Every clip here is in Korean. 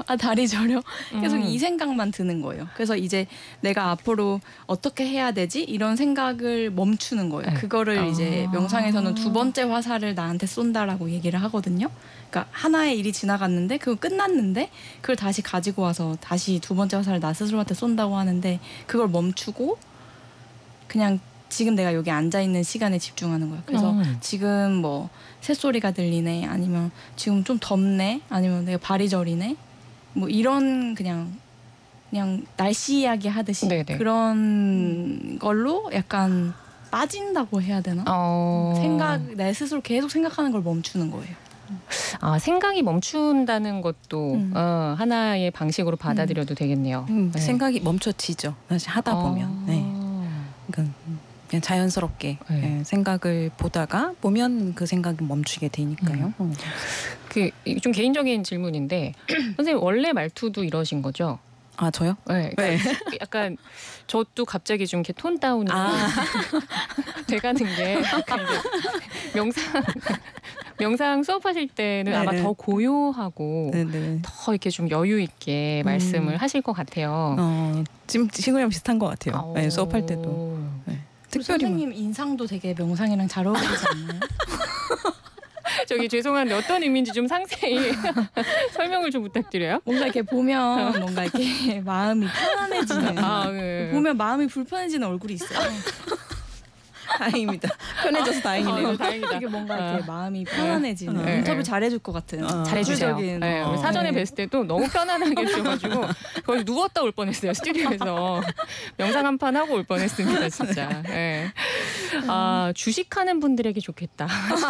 아 다리 저려 계속 이 생각만 드는 거예요. 그래서 이제 내가 앞으로 어떻게 해야 되지 이런 생각을 멈추는 거예요. 네. 그거를 이제 명상에서는 두 번째 화살을 나한테 쏜다라고 얘기를 하거든요. 그러니까 하나의 일이 지나갔는데 그거 끝났는데 그걸 다시 가지고 와서 다시 두 번째 화살을 나 스스로한테 쏜다고 하는데 그걸 멈추고 그냥 지금 내가 여기 앉아있는 시간에 집중하는 거예요. 그래서 지금 뭐 새소리가 들리네 아니면 지금 좀 덥네 아니면 내가 발이 저리네 뭐 이런 그냥 날씨 이야기 하듯이 네네. 그런 걸로 약간 빠진다고 해야 되나? 내 스스로 계속 생각하는 걸 멈추는 거예요. 아, 생각이 멈춘다는 것도 하나의 방식으로 받아들여도 되겠네요. 네. 생각이 멈춰지죠. 다시 하다 보면. 네. 그러니까 그냥 자연스럽게 네. 생각을 보면 그 생각이 멈추게 되니까요. 그 좀 개인적인 질문인데 선생님 원래 말투도 이러신 거죠? 아 저요? 네. 그러니까 네. 약간 저도 갑자기 좀 이렇게 톤 다운이 돼가는 게 명상 수업하실 때는 네네. 아마 더 고요하고 네네. 더 이렇게 좀 여유 있게 말씀을 하실 것 같아요. 지금이랑 비슷한 것 같아요. 네, 수업할 때도. 네. 특별히 선생님 인상도 되게 명상이랑 잘 어울리지 않나요? 저기 죄송한데 어떤 의미인지 좀 상세히 설명을 좀 부탁드려요. 뭔가 이렇게 보면 뭔가 이렇게 마음이 편안해지는 네. 보면 마음이 불편해지는 얼굴이 있어요. 다행입니다. 편해져서 다행이네요. 다행이다. 이게 뭔가 이렇게 마음이 편안해지는 인터뷰 잘해줄 것 같은 잘해주세요. 네, 사전에 뵀을 때도 너무 편안하게 해주셔가지고 거의 누웠다 올 뻔했어요. 스튜디오에서 명상 한 판 하고 올 뻔했습니다. 진짜. 네. 아, 주식하는 분들에게 좋겠다.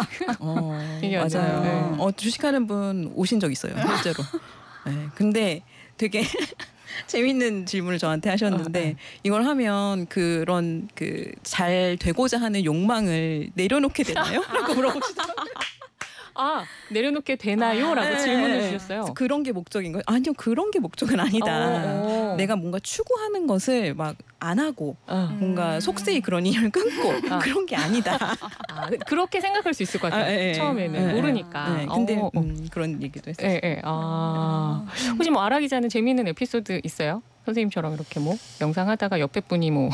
맞아요. 네. 주식하는 분 오신 적 있어요. 실제로. 네. 근데 되게 재밌는 질문을 저한테 하셨는데 이걸 하면 그런 잘 되고자 하는 욕망을 내려놓게 되나요? 라고 물어보시더라고요. 아, 내려놓게 되나요? 라고 질문을 주셨어요. 그런 게 목적인 거예요? 아니요, 그런 게 목적은 아니다. 내가 뭔가 추구하는 것을 막 안 하고 뭔가 속세의 그런 인연을 끊고 그런 게 아니다. 그렇게 생각할 수 있을 것 같아요. 처음에는 모르니까. 근데 그런 얘기도 했어요. 혹시 뭐 아라 기자는 재미있는 에피소드 있어요? 선생님처럼 이렇게 뭐 명상하다가 옆에 분이 뭐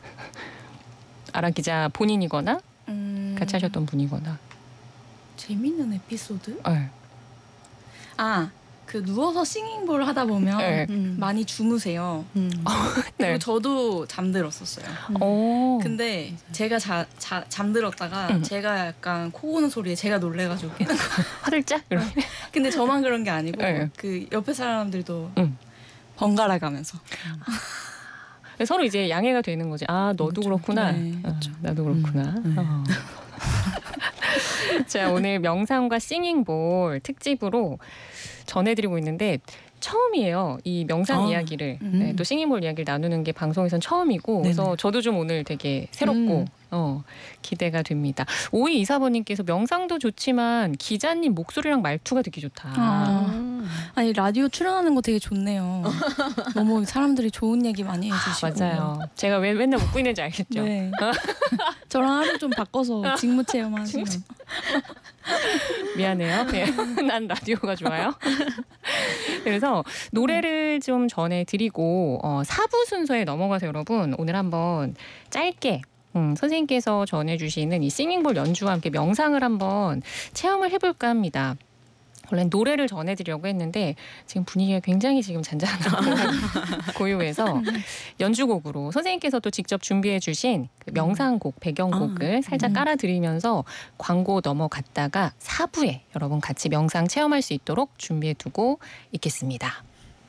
아라 기자 본인이거나 같이 하셨던 분이거나. 재밌는 에피소드? 네. 그 누워서 싱잉볼 하다 보면 많이 주무세요. 그리고 저도 잠들었었어요. 근데 제가 잠들었다가 제가 약간 코 고는 소리에 제가 놀래가지고 깨는 거예요. 화들짝? 근데 저만 그런 게 아니고 그 옆에 사람들도 번갈아 가면서 서로 이제 양해가 되는 거지. 아, 너도 그렇구나. 그렇죠. 나도 그렇구나. 자, 오늘 명상과 싱잉볼 특집으로 전해드리고 있는데 처음이에요. 이 명상 이야기를 또 싱잉볼 이야기를 나누는 게 방송에선 처음이고 그래서 저도 좀 오늘 되게 새롭고 기대가 됩니다. 5224번님께서 명상도 좋지만 기자님 목소리랑 말투가 되게 좋다. 아니 라디오 출연하는 거 되게 좋네요. 너무 사람들이 좋은 얘기 많이 해주시고. 맞아요. 제가 왜 맨날 웃고 있는지 알겠죠? 네. 저랑 하루 좀 바꿔서 직무 체험하시면. 미안해요. 네. 난 라디오가 좋아요. 그래서 노래를 좀 전해드리고 4부 순서에 넘어가서 여러분 오늘 한번 짧게 선생님께서 전해주시는 이 싱잉볼 연주와 함께 명상을 한번 체험을 해볼까 합니다. 원래 노래를 전해드리려고 했는데 지금 분위기가 굉장히 지금 잔잔하고 고요해서 연주곡으로 선생님께서도 직접 준비해 주신 그 명상곡, 배경곡을 살짝 깔아드리면서 광고 넘어갔다가 4부에 여러분 같이 명상 체험할 수 있도록 준비해 두고 있겠습니다.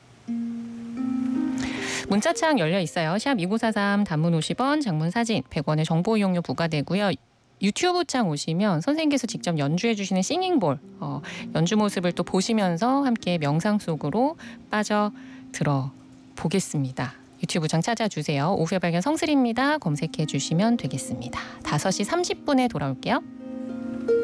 문자창 열려 있어요. 샵 2943 단문 50원, 장문 사진 100원의 정보 이용료 부과되고요. 유튜브 창 오시면 선생님께서 직접 연주해 주시는 싱잉볼 연주 모습을 또 보시면서 함께 명상 속으로 빠져들어 보겠습니다. 유튜브 창 찾아주세요. 오후의 발견 성슬입니다. 검색해 주시면 되겠습니다. 5시 30분에 돌아올게요.